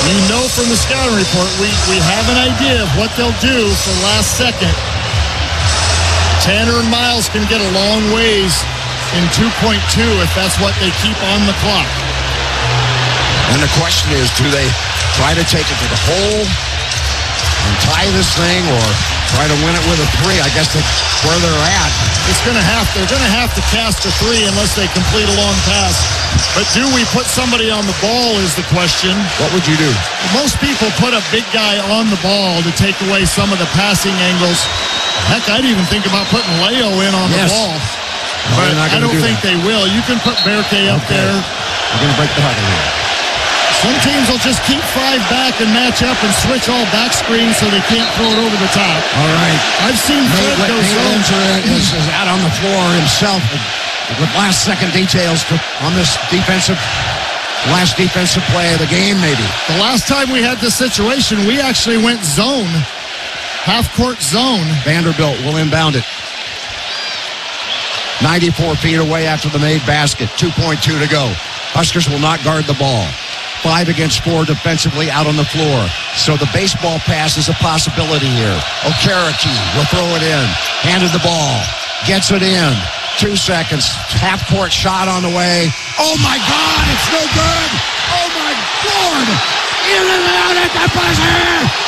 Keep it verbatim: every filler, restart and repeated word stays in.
We know from the scouting report, we, we have an idea of what they'll do for last second. Tanner and Miles can get a long ways in two point two if that's what they keep on the clock. And the question is, do they try to take it to the hole and tie this thing, or try to win it with a three? I guess that's where they're at. It's going to have they're going to have to cast a three unless they complete a long pass. But do we put somebody on the ball is the question. What would you do? Most people put a big guy on the ball to take away some of the passing angles. Heck, I'd even think about putting Leo in on Yes. the ball. No, But not I gonna don't do think that. they will. You can put Berkay up Okay. there. We're going to break the huddle here. Some teams will just keep five back and match up and switch all back screens so they can't throw it over the top. All right. I've seen Fred Nate, go Nate zone. Windsor is, is out on the floor himself with last second details to, on this defensive, last defensive play of the game, maybe. The last time we had this situation, we actually went zone, half-court zone. Vanderbilt will inbound it. ninety-four feet away after the made basket. two point two to go. Huskers will not guard the ball. Five against four defensively out on the floor. So the baseball pass is a possibility here. Okereke will throw it in. Handed the ball. Gets it in. Two seconds. Half-court shot on the way. Oh, my God, it's no good. Oh, my Lord. In and out at the buzzer.